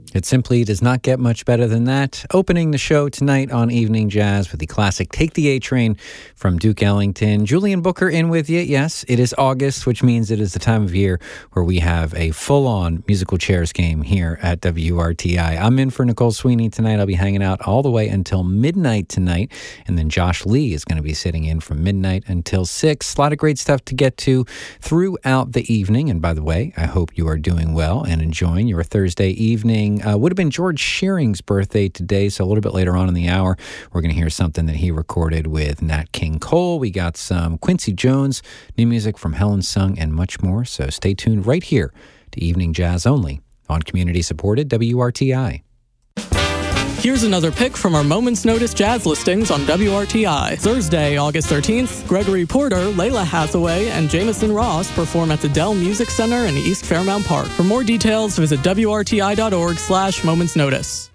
It simply does not get much better than that. Opening the show tonight on Evening Jazz with the classic Take the A-Train from Duke Ellington. Julian Booker in with you. Yes, it is August, which means it is the time of year where we have a full-on musical chairs game here at WRTI. I'm in for Nicole Sweeney tonight. I'll be hanging out all the way until midnight tonight. And then Josh Lee is going to be sitting in from midnight until 6. A lot of great stuff to get to throughout the evening. And by the way, I hope you are doing well and enjoying your Thursday evening. Would have been George Shearing's birthday today, so a little bit later on in the hour, we're going to hear something that he recorded with Nat King Cole. We got some Quincy Jones, new music from Helen Sung, and much more, so stay tuned right here to Evening Jazz only on community-supported WRTI. Here's another pick from our Moment's Notice jazz listings on WRTI. Thursday, August 13th, Gregory Porter, Layla Hathaway, and Jamison Ross perform at the Dell Music Center in East Fairmount Park. For more details, visit WRTI.org/Moment's Notice.